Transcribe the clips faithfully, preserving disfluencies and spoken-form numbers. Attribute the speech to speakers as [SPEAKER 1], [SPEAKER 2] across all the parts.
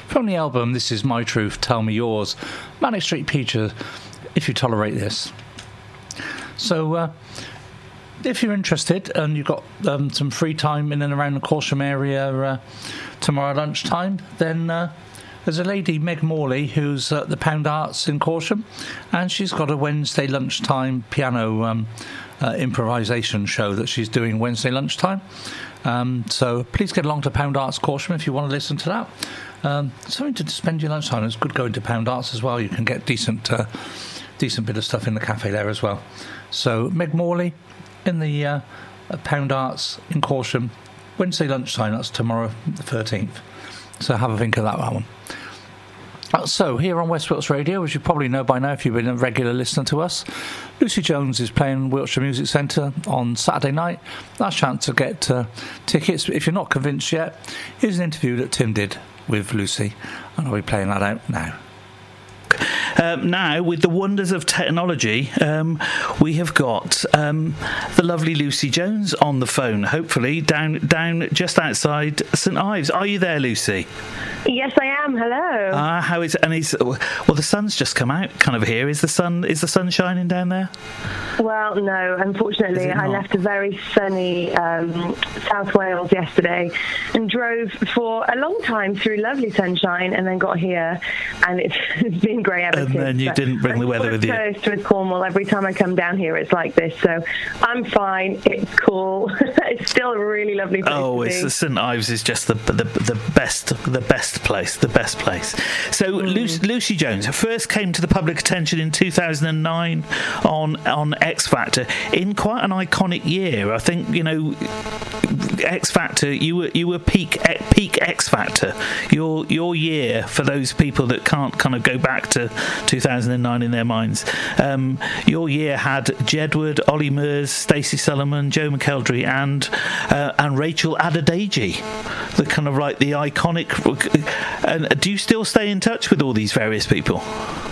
[SPEAKER 1] From the album This Is My Truth, Tell Me Yours, Manic Street Preachers, If You Tolerate This. So, uh, if you're interested and you've got um, some free time in and around the Corsham area uh, tomorrow lunchtime, then uh, there's a lady, Meg Morley, who's at the Pound Arts in Corsham, and she's got a Wednesday lunchtime piano um, uh, improvisation show that she's doing Wednesday lunchtime. Um, so please get along to Pound Arts Corsham if you want to listen to that. Um, something to spend your lunchtime. It's good going to Pound Arts as well. You can get decent, uh, decent bit of stuff in the cafe there as well. So Meg Morley in the uh, Pound Arts in Corsham, Wednesday lunchtime. That's tomorrow, the thirteenth. So have a think of that one. Uh, so here on West Wilts Radio, as you probably know by now if you've been a regular listener to us, Lucy Jones is playing Wiltshire Music Centre on Saturday night. Last chance to get uh, tickets. If you're not convinced yet, here's an interview that Tim did with Lucy, and I'll be playing that out now.
[SPEAKER 2] Um, now, with the wonders of technology, um, we have got um, the lovely Lucy Jones on the phone, hopefully, down down just outside St Ives. Are you there, Lucy?
[SPEAKER 3] Yes, I am. Hello.
[SPEAKER 2] Ah, uh, how is and is well? The sun's just come out, kind of here. Is the sun is the sun shining down there?
[SPEAKER 3] Well, no. Unfortunately, I left a very sunny um, South Wales yesterday and drove for a long time through lovely sunshine, and then got here, and it's, it's been grey ever
[SPEAKER 2] since.
[SPEAKER 3] And
[SPEAKER 2] then you didn't bring the weather with you.
[SPEAKER 3] I'm close with Cornwall. Every time I come down here, it's like this. So I'm fine. It's cool. It's still a really lovely place.
[SPEAKER 2] Oh,
[SPEAKER 3] to
[SPEAKER 2] it's
[SPEAKER 3] be.
[SPEAKER 2] St Ives is just the the the best the best. place, the best place. So mm. Lucy, Lucy Jones first came to the public attention in two thousand nine on on X Factor in quite an iconic year. I think you know X Factor. You were you were peak peak X Factor. Your your year for those people that can't kind of go back to two thousand nine in their minds. Um, your year had Jedward, Ollie Murs, Stacey Solomon, Joe McElderry, and uh, and Rachel Adedeji. The kind of like the iconic. And do you still stay in touch with all these various people?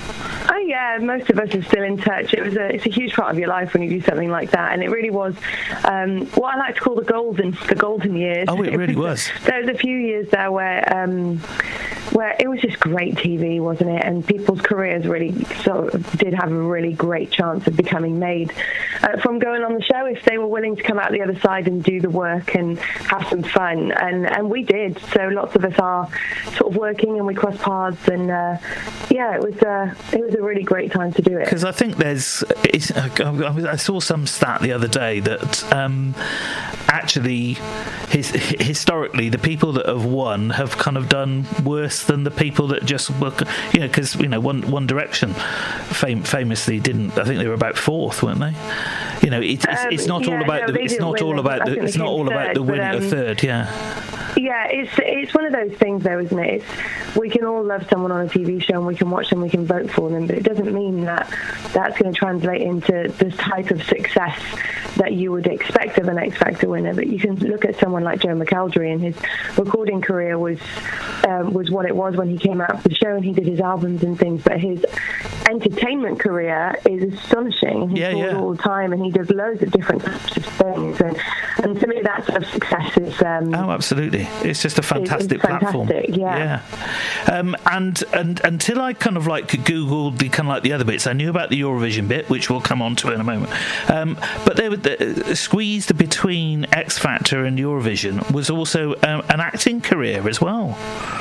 [SPEAKER 3] Oh yeah, most of us are still in touch. It was a, it's a huge part of your life when you do something like that, and it really was um, what I like to call the golden, the golden years.
[SPEAKER 2] Oh, it really was.
[SPEAKER 3] There was a few years there where um, where it was just great T V, wasn't it? And people's careers really sort of did have a really great chance of becoming made uh, from going on the show if they were willing to come out the other side and do the work and have some fun. And and we did. So lots of us are sort of working, and we crossed paths, and uh, yeah, it was uh, it was a really great time to do it.
[SPEAKER 2] Because I think there's, it's, I saw some stat the other day that um, actually, his, historically, the people that have won have kind of done worse than the people that just were, you know, because you know, One One Direction fam- famously didn't. I think they were about fourth, weren't they? You know, it, it's, it's not
[SPEAKER 3] um,
[SPEAKER 2] all
[SPEAKER 3] yeah,
[SPEAKER 2] about
[SPEAKER 3] no,
[SPEAKER 2] the. It's not all about the. It's not all about the winning a third. Yeah.
[SPEAKER 3] Yeah, it's it's one of those things, though, isn't it? It's, we can all love someone on a T V show, and we can watch them, we can vote for them, but it doesn't mean that that's going to translate into this type of success that you would expect of an X Factor winner. But you can look at someone like Joe McElderry, and his recording career was um, was what it was when he came out of the show, and he did his albums and things. But his entertainment career is astonishing. He
[SPEAKER 2] yeah,
[SPEAKER 3] tours
[SPEAKER 2] yeah.
[SPEAKER 3] all the time, and he does loads of different types of things. And, and to me, that sort of success is. Um,
[SPEAKER 2] oh, absolutely. It's just a fantastic
[SPEAKER 3] it's fantastic,
[SPEAKER 2] platform.
[SPEAKER 3] Yeah.
[SPEAKER 2] yeah. Um, and and until I kind of like Googled the kind of like the other bits, I knew about the Eurovision bit, which we'll come on to in a moment. Um, but they were the, squeezed between X Factor and Eurovision was also um, an acting career as well.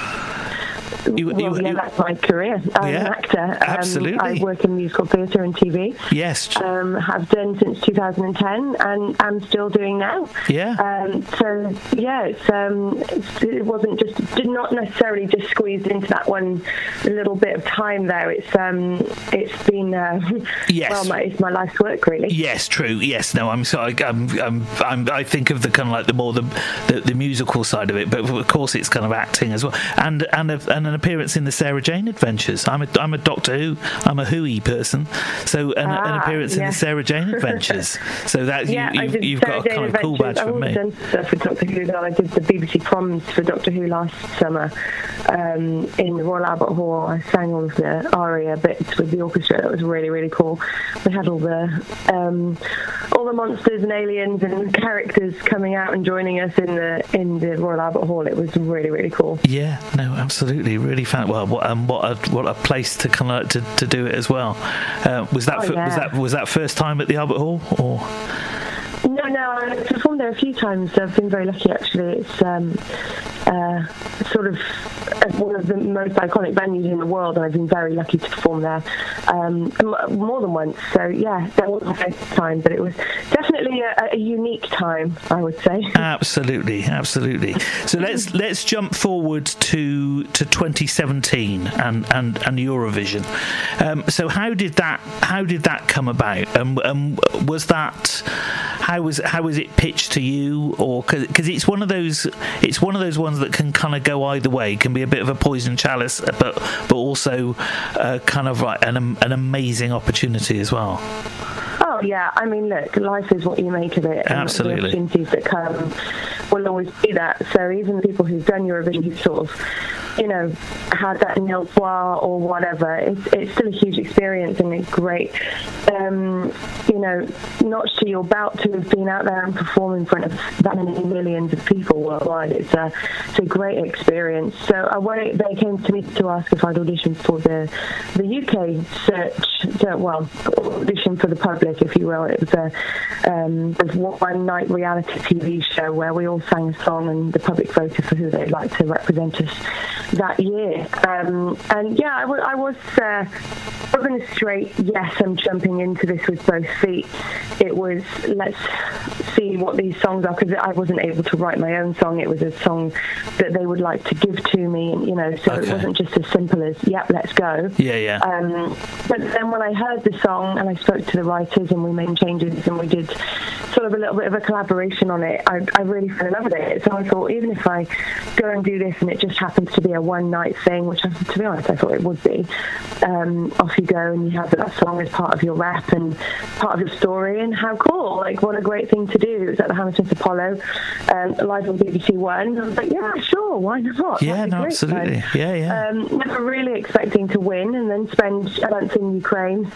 [SPEAKER 3] You, well, you, yeah, you, that's my career. I'm
[SPEAKER 2] yeah,
[SPEAKER 3] an actor. Um,
[SPEAKER 2] absolutely.
[SPEAKER 3] I work in musical theatre and T V.
[SPEAKER 2] Yes.
[SPEAKER 3] Um, have done since two thousand ten, and I'm still doing now.
[SPEAKER 2] Yeah.
[SPEAKER 3] Um, so yeah, it's, um, it's, it wasn't just did not necessarily just squeezed into that one little bit of time there. It's um, it's been uh,
[SPEAKER 2] yes.
[SPEAKER 3] well, my, it's my life's work really.
[SPEAKER 2] Yes, true. Yes, no, I'm sorry. I'm, I'm, I'm, I think of the kind of like the more the, the the musical side of it, but of course it's kind of acting as well, and and a, and an appearance in the Sarah Jane Adventures. I'm a I'm a Doctor Who. I'm a Who-y person. So an,
[SPEAKER 3] ah,
[SPEAKER 2] an appearance
[SPEAKER 3] yeah.
[SPEAKER 2] in the Sarah Jane Adventures. So that
[SPEAKER 3] yeah,
[SPEAKER 2] you, you've, you've got a kind of cool badge from me.
[SPEAKER 3] I've done stuff for Doctor Who. Though I did the B B C proms for Doctor Who last summer um, in the Royal Albert Hall. I sang all of the aria bits with the orchestra. That was really really cool. We had all the um, all the monsters and aliens and characters coming out and joining us in the in the Royal Albert Hall. It was really, really cool.
[SPEAKER 2] Yeah, no, absolutely, really fan. Well, what um, what a what a place to kind of to, to do it as well. Uh, was that
[SPEAKER 3] Oh,
[SPEAKER 2] fir-
[SPEAKER 3] yeah.
[SPEAKER 2] was that was that first time at the Albert Hall or?
[SPEAKER 3] No, no, I've performed there a few times. I've been very lucky, actually. It's um, uh, sort of one of the most iconic venues in the world, and I've been very lucky to perform there um, m- more than once. So, yeah, that wasn't my first time, but it was definitely a, a unique time, I would say.
[SPEAKER 2] Absolutely, absolutely. So let's let's jump forward to to twenty seventeen and, and, and Eurovision. Um, so how did that how did that come about? Um, um, was that how was how was it pitched to you, or because it's one of those it's one of those ones that can kind of go either way. It can be a bit of a poison chalice, but but also uh, kind of like an an amazing opportunity as well.
[SPEAKER 3] Oh, yeah. I mean, look, life is what you make of it. And
[SPEAKER 2] Absolutely.
[SPEAKER 3] the opportunities that come will always be that. So even people who've done Eurovision, who've sort of, you know, had that in elsewhere or whatever, it's, it's still a huge experience and it's great. Um, you know, notch to your belt to have been out there and perform in front of that many millions of people worldwide. It's a, it's a great experience. So I went, they came to me to ask if I'd audition for the the U K search, so, well, audition for the public, if you will. It was a, um, a one-night reality T V show where we all sang a song and the public voted for who they'd like to represent us that year. Um, and yeah, I, w- I was uh, given a straight yes, I'm jumping into this with both feet. It was, let's see what these songs are, because I wasn't able to write my own song. It was a song that they would like to give to me, and, you know, so
[SPEAKER 2] Okay.
[SPEAKER 3] it wasn't just as simple as, yep, let's go.
[SPEAKER 2] Yeah, yeah.
[SPEAKER 3] Um, but then when I heard the song and I spoke to the writers and we made changes and we did sort of a little bit of a collaboration on it, I, I really fell in love with it. So I thought, even if I go and do this and it just happens to be a one-night thing, which, I, to be honest, I thought it would be, um, off you go and you have that song as part of your rap and part of your story, and how cool, like what a great thing to do. It was at the Hammersmith Apollo, um, live on B B C One. I was like, yeah, sure, why not?
[SPEAKER 2] Yeah,
[SPEAKER 3] That'd be
[SPEAKER 2] no,
[SPEAKER 3] great
[SPEAKER 2] absolutely.
[SPEAKER 3] fun.
[SPEAKER 2] Yeah, yeah.
[SPEAKER 3] Um, never really expecting to win and then spend a month in Ukraine,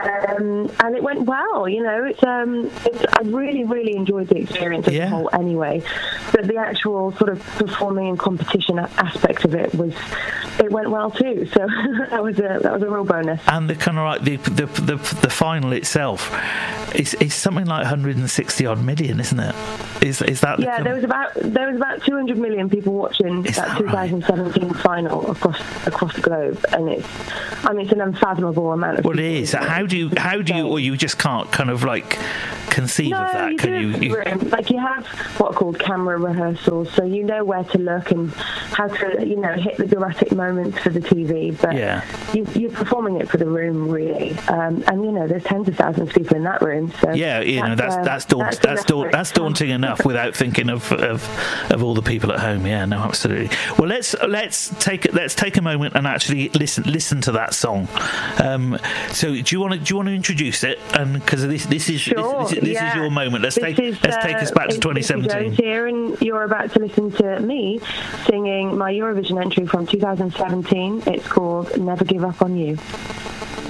[SPEAKER 3] um, and it went well. You know, it's, um, it's I really, really enjoyed the experience as
[SPEAKER 2] Yeah.
[SPEAKER 3] a whole anyway. But the actual sort of performing and competition a- aspect of it was, it went well too. So that was a that was a real bonus.
[SPEAKER 2] And the kind of like the the the, the final itself is is something like one hundred sixty odd million, isn't it? Is is that the
[SPEAKER 3] Yeah,
[SPEAKER 2] kind
[SPEAKER 3] there
[SPEAKER 2] of-
[SPEAKER 3] was about there was about two hundred million people watching
[SPEAKER 2] Is
[SPEAKER 3] that
[SPEAKER 2] that
[SPEAKER 3] twenty seventeen final across across the globe, and it's I mean it's an unfathomable amount of
[SPEAKER 2] Well, it
[SPEAKER 3] people.
[SPEAKER 2] is. How do you how do you or you just can't kind of like conceive
[SPEAKER 3] No,
[SPEAKER 2] of that?
[SPEAKER 3] you
[SPEAKER 2] Can
[SPEAKER 3] do
[SPEAKER 2] you?
[SPEAKER 3] it in
[SPEAKER 2] you
[SPEAKER 3] the room. Like you have what are called camera rehearsals, so you know where to look and how to, you know, hit the dramatic moments for the T V. But
[SPEAKER 2] Yeah.
[SPEAKER 3] you, you're performing it for the room, really. Um, and you know, there's tens of thousands of people in that room. So
[SPEAKER 2] yeah, you know that's
[SPEAKER 3] uh,
[SPEAKER 2] that's daunt,
[SPEAKER 3] that's
[SPEAKER 2] that's
[SPEAKER 3] enough
[SPEAKER 2] daunt, that's daunting enough without thinking of, of of all the people at home. Yeah, no, absolutely. Well, let's let's take let's take a moment and actually listen listen to that song. Um, so, do you want to do you want to introduce it? And because this this is
[SPEAKER 3] Sure,
[SPEAKER 2] this, this, this
[SPEAKER 3] yeah.
[SPEAKER 2] is your moment. Let's
[SPEAKER 3] This
[SPEAKER 2] take
[SPEAKER 3] is,
[SPEAKER 2] let's take
[SPEAKER 3] uh,
[SPEAKER 2] us back to
[SPEAKER 3] it's
[SPEAKER 2] twenty
[SPEAKER 3] Lucy
[SPEAKER 2] seventeen.
[SPEAKER 3] Jones here, and you're about to listen to me singing my Eurovision entry from two thousand seventeen. It's called "Never Give Up on You."